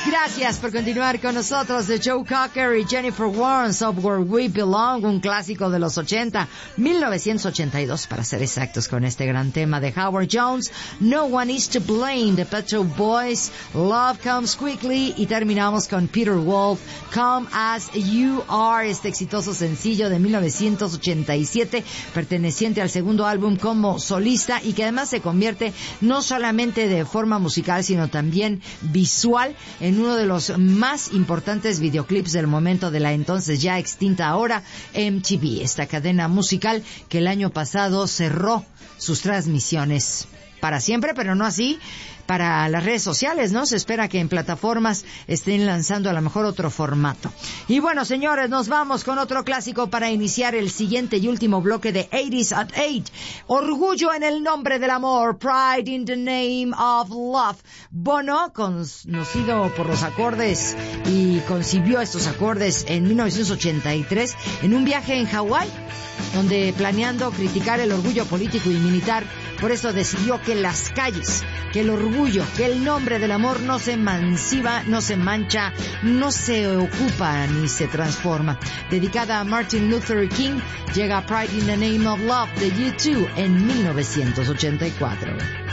Gracias por continuar con nosotros. De Joe Cocker y Jennifer Warnes, Of Where We Belong, un clásico de los 80, 1982 para ser exactos, con este gran tema de Howard Jones, No One Is to Blame, de Pet Shop Boys, Love Comes Quickly, y terminamos con Peter Wolf, Come As You Are, este exitoso sencillo de 1987, perteneciente al segundo álbum como solista, y que además se convierte no solamente de forma musical, sino también visual en uno de los más importantes videoclips del momento de la entonces ya extinta ahora MTV, esta cadena musical que el año pasado cerró sus transmisiones para siempre, pero no así para las redes sociales, ¿no? Se espera que en plataformas estén lanzando a lo mejor otro formato. Y bueno, señores, nos vamos con otro clásico para iniciar el siguiente y último bloque de 80s at 8. Orgullo en el nombre del amor, Pride in the Name of Love. Bono, conocido por los acordes y concibió estos acordes en 1983 en un viaje en Hawái, donde planeando criticar el orgullo político y militar, por eso decidió que las calles, que el orgullo, que el nombre del amor no se emancipa, no se mancha, no se ocupa ni se transforma. Dedicada a Martin Luther King, llega Pride in the Name of Love de U2 en 1984.